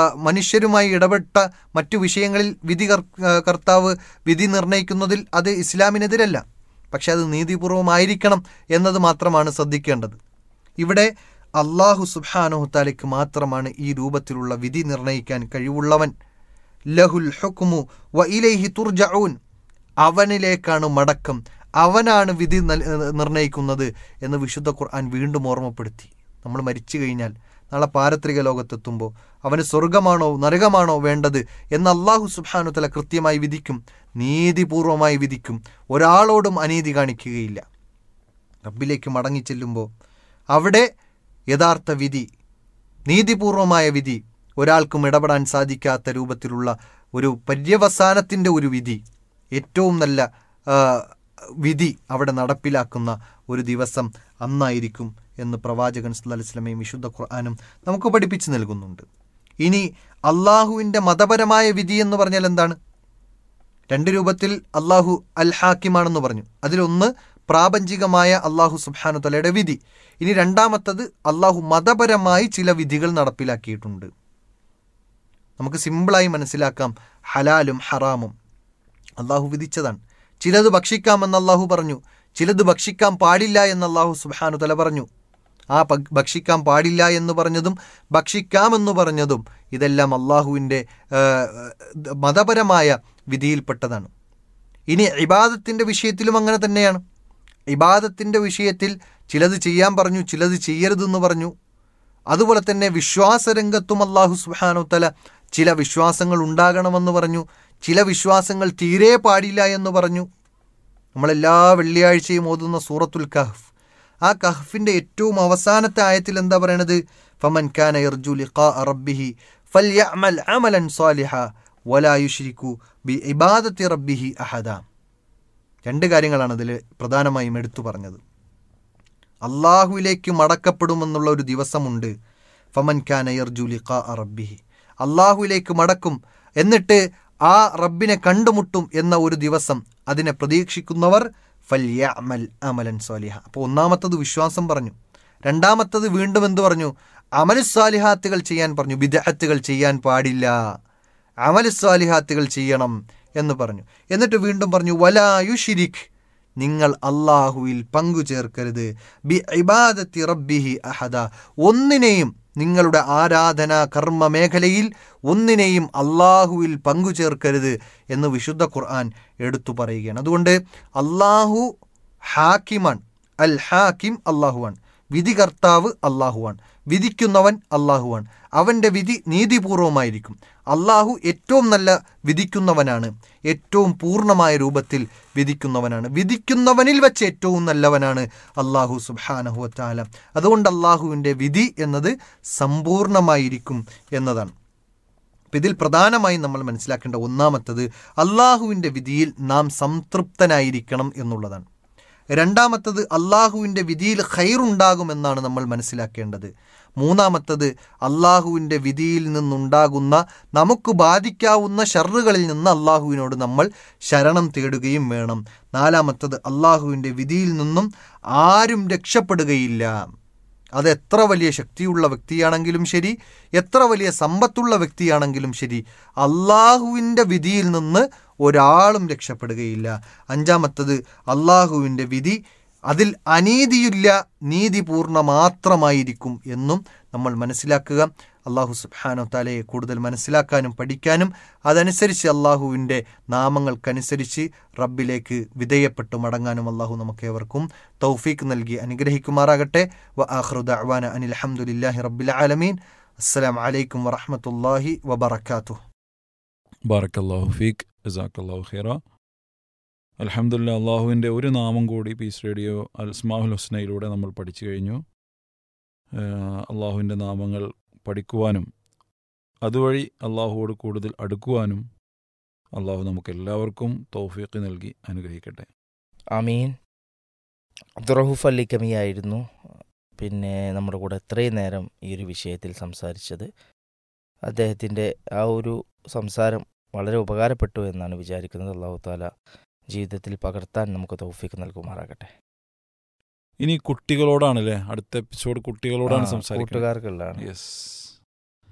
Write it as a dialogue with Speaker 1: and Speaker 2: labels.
Speaker 1: മനുഷ്യരുമായി ഇടപെട്ട മറ്റു വിഷയങ്ങളിൽ കർത്താവ് വിധി നിർണ്ണയിക്കുന്നതിൽ അത് ഇസ്ലാമിനെതിരല്ല. പക്ഷെ അത് നീതിപൂർവമായിരിക്കണം എന്നത് മാത്രമാണ് ശ്രദ്ധിക്കേണ്ടത്. ഇവിടെ അള്ളാഹു സുബ്ഹാനഹു തആലയ്ക്ക് മാത്രമാണ് ഈ രൂപത്തിലുള്ള വിധി നിർണ്ണയിക്കാൻ കഴിവുള്ളവൻ. ലഹുൽ ഹുക്മു വ ഇലൈഹി തുർജഊൻ, അവനിലേക്കാണ് മടക്കം, അവനാണ് വിധി നിർണ്ണയിക്കുന്നത് എന്ന് വിശുദ്ധ ഖുർആൻ വീണ്ടും ഓർമ്മപ്പെടുത്തി. നമ്മൾ മരിച്ചു കഴിഞ്ഞാൽ നാളെ പാരത്രിക ലോകത്തെത്തുമ്പോൾ അവന് സ്വർഗമാണോ നരകമാണോ വേണ്ടത് എന്ന് അള്ളാഹു സുബ്ഹാനഹു തആല കൃത്യമായി വിധിക്കും, നീതിപൂർവമായി വിധിക്കും. ഒരാളോടും അനീതി കാണിക്കുകയില്ല. റബ്ബിലേക്ക് മടങ്ങിച്ചെല്ലുമ്പോൾ അവിടെ യഥാർത്ഥ വിധി, നീതിപൂർവമായ വിധി, ഒരാൾക്കും ഇടപെടാൻ സാധിക്കാത്ത രൂപത്തിലുള്ള ഒരു പര്യവസാനത്തിൻ്റെ ഒരു വിധി, ഏറ്റവും നല്ല വിധി അവിടെ നടപ്പിലാക്കുന്ന ഒരു ദിവസം അന്നായിരിക്കും എന്ന് പ്രവാചകൻ സല്ലല്ലാഹു അലൈഹി വസല്ലമയും വിശുദ്ധ ഖുർആനും നമുക്ക് പഠിപ്പിച്ചു നൽകുന്നുണ്ട്. ഇനി അള്ളാഹുവിൻ്റെ മതപരമായ വിധി എന്ന് പറഞ്ഞാൽ എന്താണ്? രണ്ട് രൂപത്തിൽ അള്ളാഹു അൽ ഹാക്കിമാണെന്ന് പറഞ്ഞു. അതിലൊന്ന് പ്രാപഞ്ചികമായ അള്ളാഹു സുബ്ഹാനഹു തആലയുടെ വിധി. ഇനി രണ്ടാമത്തത് അള്ളാഹു മതപരമായി ചില വിധികൾ നടപ്പിലാക്കിയിട്ടുണ്ട്. നമുക്ക് സിമ്പിളായി മനസ്സിലാക്കാം. ഹലാലും ഹറാമും അള്ളാഹു വിധിച്ചതാണ്. ചിലത് ഭക്ഷിക്കാമെന്ന് അള്ളാഹു പറഞ്ഞു, ചിലത് ഭക്ഷിക്കാൻ പാടില്ല എന്ന് അള്ളാഹു സുബ്ഹാനഹു തആല പറഞ്ഞു. ആ ഭക്ഷിക്കാൻ പാടില്ല എന്ന് പറഞ്ഞതും ഭക്ഷിക്കാമെന്ന് പറഞ്ഞതും ഇതെല്ലാം അള്ളാഹുവിൻ്റെ മതപരമായ വിധിയിൽപ്പെട്ടതാണ്. ഇനി ഇബാദത്തിൻ്റെ വിഷയത്തിലും അങ്ങനെ തന്നെയാണ്. ഇബാദത്തിൻ്റെ വിഷയത്തിൽ ചിലത് ചെയ്യാൻ പറഞ്ഞു, ചിലത് ചെയ്യരുതെന്ന് പറഞ്ഞു. അതുപോലെ തന്നെ വിശ്വാസരംഗത്തും അള്ളാഹു സുബ്ഹാനഹു തആല ചില വിശ്വാസങ്ങൾ ഉണ്ടാകണമെന്ന് പറഞ്ഞു, ചില വിശ്വാസങ്ങൾ തീരെ പാടില്ല എന്ന് പറഞ്ഞു. നമ്മളെല്ലാ വെള്ളിയാഴ്ചയും ഓതുന്ന സൂറത്തുൽ കഹ്ഫ്, ആ കഹ്ഫിൻ്റെ ഏറ്റവും അവസാനത്തെ ആയത്തിൽ എന്താ പറയണത്? ഫമൻ കാന യർജു ലിഖാഅ റബ്ബിഹി ഫൽയഅമൽ അമലൻ സാലിഹാ വലാ യുശ്രികു ബിഇബാദത്തി റബ്ബിഹി അഹദ. രണ്ട് കാര്യങ്ങളാണ് അതിൽ പ്രധാനമായും എടുത്തു പറഞ്ഞത്. അള്ളാഹുവിലേക്ക് മടക്കപ്പെടുമെന്നുള്ള ഒരു ദിവസമുണ്ട്. ഫമൻ കാന യർജു ലിഖാഅ റബ്ബിഹി, അള്ളാഹുവിലേക്ക് മടക്കും, എന്നിട്ട് ആ റബ്ബിനെ കണ്ടുമുട്ടും എന്ന ഒരു ദിവസം, അതിനെ പ്രതീക്ഷിക്കുന്നവർ ഫൽയഅമൽ അമലൻ സാലിഹ. അപ്പോൾ ഒന്നാമത്തത് വിശ്വാസം പറഞ്ഞു. രണ്ടാമത്തത് വീണ്ടും എന്ത് പറഞ്ഞു? അമലുസ്സാലിഹാത്തുകൾ ചെയ്യാൻ പറഞ്ഞു. ബിദ്അത്തുകൾ ചെയ്യാൻ പാടില്ല, അമലുസ്സാലിഹാത്തുകൾ ചെയ്യണം എന്ന് പറഞ്ഞു. എന്നിട്ട് വീണ്ടും പറഞ്ഞു വലാ യുശ്രിക്, നിങ്ങൾ അള്ളാഹുവിൽ പങ്കു ചേർക്കരുത്, ബി ഇബാദത്തി റബ്ബിഹി അഹദ, ഒന്നിനെയും നിങ്ങളുടെ ആരാധനാ കർമ്മ മേഖലയിൽ ഒന്നിനെയും അള്ളാഹുവിൽ പങ്കു ചേർക്കരുത് എന്ന് വിശുദ്ധ ഖുർആൻ എടുത്തു പറയുകയാണ്. അതുകൊണ്ട് അള്ളാഹു ഹാക്കിമാണ്. അൽ ഹാക്കിം അള്ളാഹുവാണ്. വിധികർത്താവ് അള്ളാഹുവാണ്. വിധിക്കുന്നവൻ അള്ളാഹുവാണ്. അവൻ്റെ വിധി നീതിപൂർവമായിരിക്കും. അള്ളാഹു ഏറ്റവും നല്ല വിധിക്കുന്നവനാണ്, ഏറ്റവും പൂർണ്ണമായ രൂപത്തിൽ വിധിക്കുന്നവനാണ്. വിധിക്കുന്നവനിൽ വെച്ച് ഏറ്റവും നല്ലവനാണ് അള്ളാഹു സുബ്ഹാനഹു വ തആല. അതുകൊണ്ട് അള്ളാഹുവിൻ്റെ വിധി എന്നത് സമ്പൂർണ്ണമായിരിക്കും എന്നതാണ്. ഇതിൽ പ്രധാനമായും നമ്മൾ മനസ്സിലാക്കേണ്ട ഒന്നാമത്തത് അള്ളാഹുവിൻ്റെ വിധിയിൽ നാം സംതൃപ്തനായിരിക്കണം എന്നുള്ളതാണ്. രണ്ടാമത്തത് അള്ളാഹുവിൻ്റെ വിധിയിൽ ഖൈറുണ്ടാകുമെന്നാണ് നമ്മൾ മനസ്സിലാക്കേണ്ടത്. മൂന്നാമത്തത് അള്ളാഹുവിൻ്റെ വിധിയിൽ നിന്നുണ്ടാകുന്ന നമുക്ക് ബാധിക്കാവുന്ന ഷർറുകളിൽ നിന്ന് അള്ളാഹുവിനോട് നമ്മൾ ശരണം തേടുകയും വേണം. നാലാമത്തത് അള്ളാഹുവിൻ്റെ വിധിയിൽ നിന്നും ആരും രക്ഷപ്പെടുകയില്ല. അത് എത്ര വലിയ ശക്തിയുള്ള വ്യക്തിയാണെങ്കിലും ശരി, എത്ര വലിയ സമ്പത്തുള്ള വ്യക്തിയാണെങ്കിലും ശരി, അള്ളാഹുവിൻ്റെ വിധിയിൽ നിന്ന് ഒരാളും രക്ഷപ്പെടുകയില്ല. അഞ്ചാമത്തത് അള്ളാഹുവിൻ്റെ വിധി അതിൽ അനീതിയില്ല, നീതിപൂർണ്ണ മാത്രമായിരിക്കും എന്നും നമ്മൾ മനസ്സിലാക്കുക. അള്ളാഹു സുബ്ഹാനഹു തആലയെ കൂടുതൽ മനസ്സിലാക്കാനും പഠിക്കാനും അതനുസരിച്ച് അള്ളാഹുവിൻ്റെ നാമങ്ങൾക്കനുസരിച്ച് റബ്ബിലേക്ക് വിധേയപ്പെട്ടു മടങ്ങാനും അള്ളാഹു നമുക്കേവർക്കും തൗഫീക്ക് നൽകി അനുഗ്രഹിക്കുമാറാകട്ടെ. വ ആഖിറു ദഅ്വാന അനിൽ ഹംദുലില്ലാഹി റബ്ബിൽ ആലമീൻ. അസ്സലാമു അലൈക്കും വറഹ്മത്തുള്ളാഹി വബറകാതുഹു.
Speaker 2: ബാറക്കല്ലാഹു ഫീക്ക്, ജസാക്കല്ലാഹു ഖൈറ. അൽഹംദുലില്ലാഹ്, അള്ളാഹുവിൻ്റെ ഒരു നാമം കൂടി പീസ് റേഡിയോ അസ്മാഉൽ ഹുസ്നയിലൂടെ നമ്മൾ പഠിച്ചു കഴിഞ്ഞു. അള്ളാഹുവിൻ്റെ നാമങ്ങൾ പഠിക്കുവാനും അതുവഴി അള്ളാഹുവോട് കൂടുതൽ അടുക്കുവാനും അള്ളാഹു നമുക്കെല്ലാവർക്കും തൗഫീഖ് നൽകി അനുഗ്രഹിക്കട്ടെ.
Speaker 3: ആമീൻ. അബ്ദുറഹൂഫ് അലി കമിയായിരുന്നു പിന്നെ നമ്മുടെ കൂടെ ഇത്രയും നേരം ഈ ഒരു വിഷയത്തിൽ സംസാരിച്ചത്. അദ്ദേഹത്തിൻ്റെ ആ ഒരു സംസാരം വളരെ ഉപകാരപ്പെട്ടു എന്നാണ് വിചാരിക്കുന്നത്. അള്ളാഹു താല ജീവിതത്തിൽ പകർത്താൻ നമുക്ക് തൗഫീഖ് നൽകുമാറാകട്ടെ.
Speaker 2: ഇനി കുട്ടികളോടാണല്ലേ അടുത്ത എപ്പിസോഡ്, കുട്ടികളോടാണ് സംസാരിക്കുന്നത്.
Speaker 3: കൂട്ടുകാർക്കുള്ളതാണ്.
Speaker 2: യെസ്.